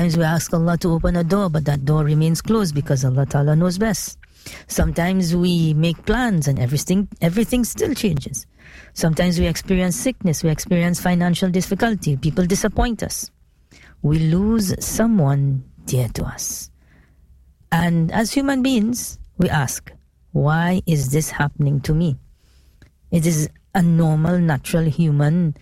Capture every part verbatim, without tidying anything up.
Sometimes we ask Allah to open a door, but that door remains closed because Allah Ta'ala knows best. Sometimes we make plans and everything, everything still changes. Sometimes we experience sickness, we experience financial difficulty, people disappoint us. We lose someone dear to us. And as human beings, we ask, why is this happening to me? It is a normal, natural human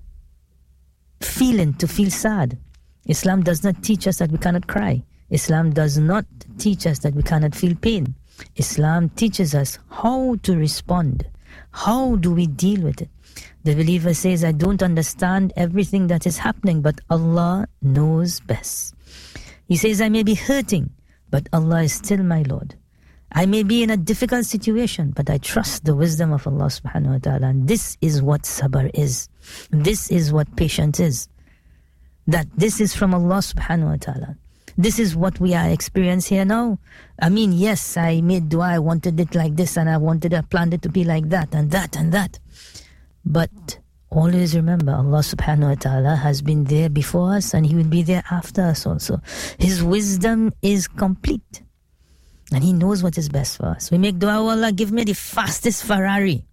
feeling to feel sad. Islam does not teach us that we cannot cry. Islam does not teach us that we cannot feel pain. Islam teaches us how to respond. How do we deal with it? The believer says, I don't understand everything that is happening, but Allah knows best. He says, I may be hurting, but Allah is still my Lord. I may be in a difficult situation, but I trust the wisdom of Allah subhanahu wa ta'ala. And this is what sabr is. This is what patience is. That this is from Allah subhanahu wa ta'ala. This is what we are experiencing here now. I mean, yes, I made dua, I wanted it like this, and I wanted, I planned it to be like that, and that, and that. But always remember, Allah subhanahu wa ta'ala has been there before us, and He will be there after us also. His wisdom is complete. And He knows what is best for us. We make dua, oh Allah, give me the fastest Ferrari.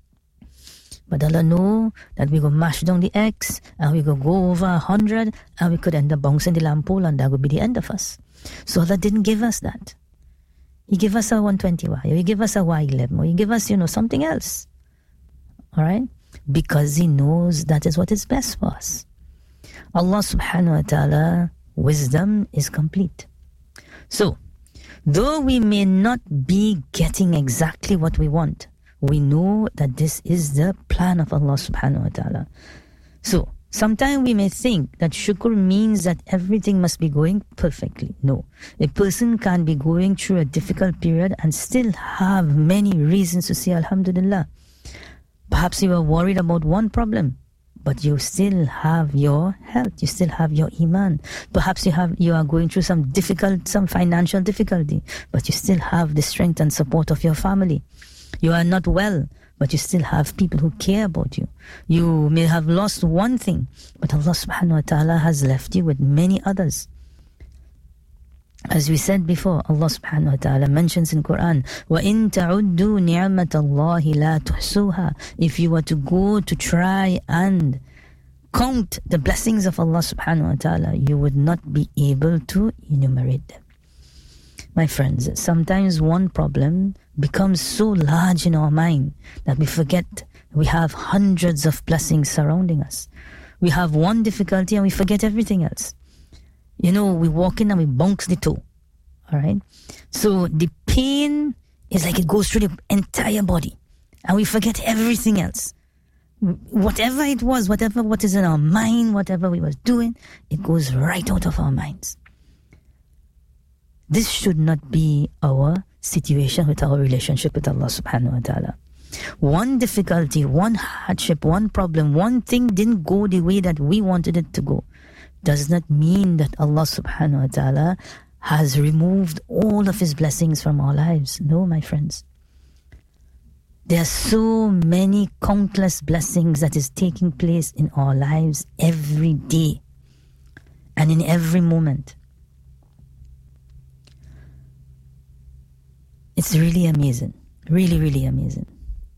But Allah know that we go mash down the X, and we go go over a hundred, and we could end up bouncing the lampole, and that would be the end of us. So Allah didn't give us that. He gave us a one twenty Y, or He gave us a Y eleven, or He gave us, you know, something else. Alright? Because He knows that is what is best for us. Allah subhanahu wa ta'ala, wisdom is complete. So, though we may not be getting exactly what we want, we know that this is the plan of Allah subhanahu wa ta'ala. So, sometimes we may think that shukr means that everything must be going perfectly. No. A person can be going through a difficult period and still have many reasons to say Alhamdulillah. Perhaps you are worried about one problem, but you still have your health, you still have your iman. Perhaps you have you are going through some difficult, some financial difficulty, but you still have the strength and support of your family. You are not well, but you still have people who care about you. You may have lost one thing, but Allah subhanahu wa ta'ala has left you with many others. As we said before, Allah subhanahu wa ta'ala mentions in Quran, وَإِن تَعُدُّوا نِعْمَةَ اللَّهِ لَا تُحْصُوهَا. If you were to go to try and count the blessings of Allah subhanahu wa ta'ala, you would not be able to enumerate them. My friends, sometimes one problem becomes so large in our mind that we forget we have hundreds of blessings surrounding us. We have one difficulty and we forget everything else. You know, we walk in and we bounce the toe. Alright? So the pain is like it goes through the entire body. And we forget everything else. Whatever it was, whatever what is in our mind, whatever we were doing, it goes right out of our minds. This should not be our situation with our relationship with Allah subhanahu wa ta'ala. One difficulty, one hardship, one problem, one thing didn't go the way that we wanted it to go, does not mean that Allah subhanahu wa ta'ala has removed all of His blessings from our lives. No, my friends. There are so many countless blessings that is taking place in our lives every day and in every moment. It's really amazing. Really, really amazing.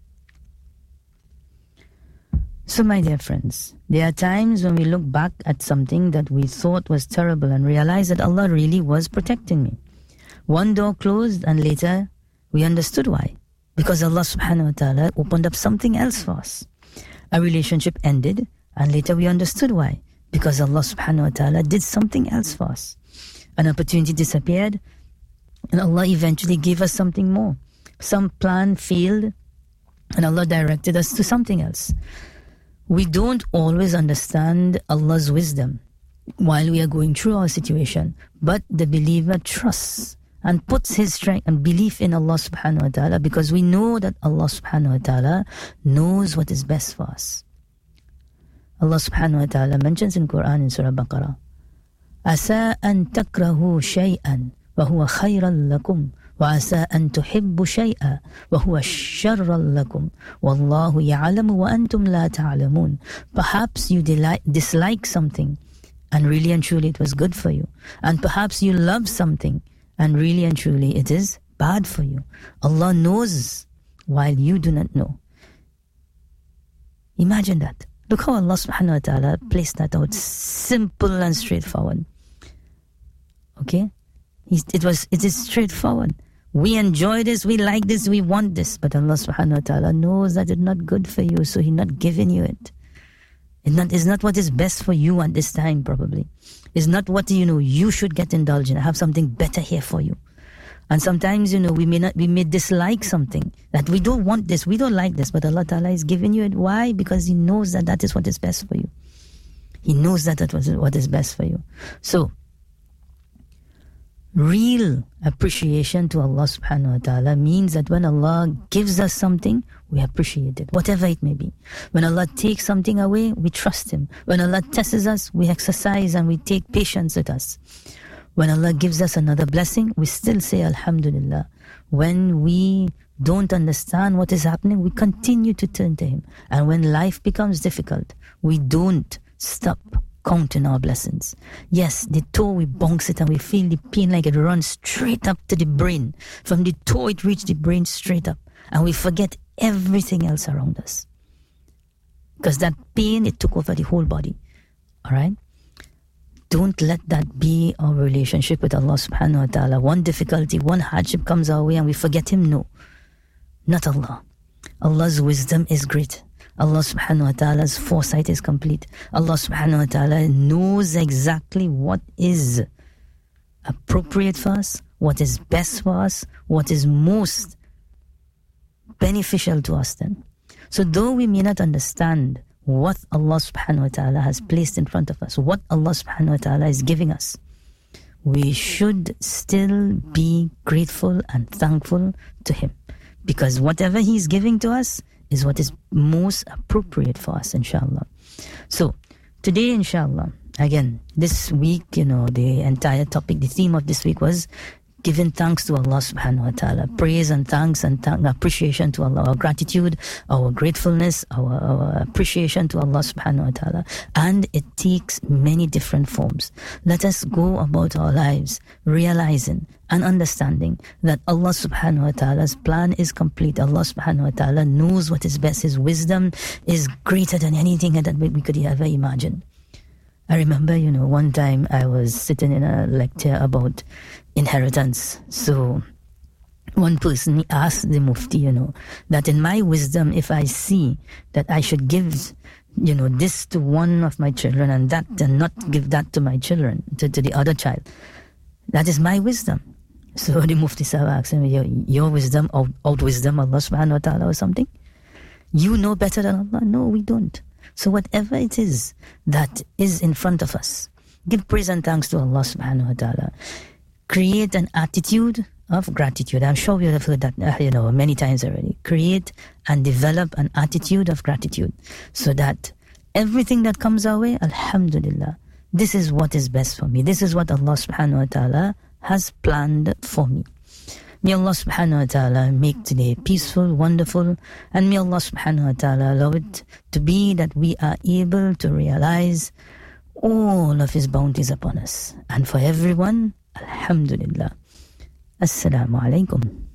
So, my dear friends, there are times when we look back at something that we thought was terrible and realize that Allah really was protecting me. One door closed and later we understood why. Because Allah subhanahu wa ta'ala opened up something else for us. A relationship ended and later we understood why. Because Allah subhanahu wa ta'ala did something else for us. An opportunity disappeared and Allah eventually gave us something more. Some plan failed and Allah directed us to something else. We don't always understand Allah's wisdom while we are going through our situation, but the believer trusts and puts his strength and belief in Allah subhanahu wa ta'ala because we know that Allah subhanahu wa ta'ala knows what is best for us. Allah subhanahu wa ta'ala mentions in Quran in Surah Baqarah, Asa an takrahu shay'an wa huwa khayran lakum wa asa an tuhibbu shay'an wa huwa sharran lakum wallahu ya'lamu wa antum la ta'lamun. Perhaps you dislike something and really and truly it was good for you. And perhaps you love something and really and truly it is bad for you. Allah knows while you do not know. Imagine that. Look how Allah subhanahu wa ta'ala placed that out simple and straightforward. Okay? It was, it is straightforward. We enjoy this, we like this, we want this. But Allah subhanahu wa ta'ala knows that it's not good for you, so He's not giving you it. It's not, it's not what is best for you at this time, probably. It's not what, you know, you should get indulged in. I have something better here for you. And sometimes, you know, we may not, we may dislike something, that we don't want this, we don't like this, but Allah Ta'ala is giving you it. Why? Because He knows that that is what is best for you. He knows that that was what is best for you. So, real appreciation to Allah Subhanahu wa Ta'ala means that when Allah gives us something, we appreciate it, whatever it may be. When Allah takes something away, we trust Him. When Allah tests us, we exercise and we take patience with us. When Allah gives us another blessing, we still say Alhamdulillah. When we don't understand what is happening, we continue to turn to Him. And when life becomes difficult, we don't stop counting our blessings. Yes, the toe, we bounce it and we feel the pain like it runs straight up to the brain. From the toe, it reaches the brain straight up. And we forget everything else around us. Because that pain, it took over the whole body. All right? Don't let that be our relationship with Allah subhanahu wa ta'ala. One difficulty, one hardship comes our way and we forget Him. No, not Allah. Allah's wisdom is great. Allah subhanahu wa ta'ala's foresight is complete. Allah subhanahu wa ta'ala knows exactly what is appropriate for us, what is best for us, what is most beneficial to us then. So though we may not understand what Allah subhanahu wa ta'ala has placed in front of us, what Allah subhanahu wa ta'ala is giving us, we should still be grateful and thankful to Him. Because whatever He is giving to us is what is most appropriate for us, inshallah. So, today, inshallah, again, this week, you know, the entire topic, the theme of this week was giving thanks to Allah subhanahu wa ta'ala. Praise and thanks and th- appreciation to Allah. Our gratitude, our gratefulness, our, our appreciation to Allah subhanahu wa ta'ala. And it takes many different forms. Let us go about our lives realizing and understanding that Allah subhanahu wa ta'ala's plan is complete. Allah subhanahu wa ta'ala knows what is best. His wisdom is greater than anything that we could ever imagine. I remember, you know, one time I was sitting in a lecture about inheritance. So one person asked the Mufti, you know, that in my wisdom, if I see that I should give, you know, this to one of my children and that and not give that to my children, to, to the other child, that is my wisdom. So the Mufti Sahib asked him, your, your wisdom, out, out wisdom, Allah subhanahu wa ta'ala or something? You know better than Allah? No, we don't. So whatever it is that is in front of us, give praise and thanks to Allah subhanahu wa ta'ala. Create an attitude of gratitude. I'm sure we have heard that, uh, you know, many times already. Create and develop an attitude of gratitude so that everything that comes our way, alhamdulillah, this is what is best for me. This is what Allah subhanahu wa ta'ala has planned for me. May Allah subhanahu wa ta'ala make today peaceful, wonderful, and may Allah subhanahu wa ta'ala allow it to be that we are able to realize all of His bounties upon us. And for everyone, alhamdulillah. Assalamu alaikum.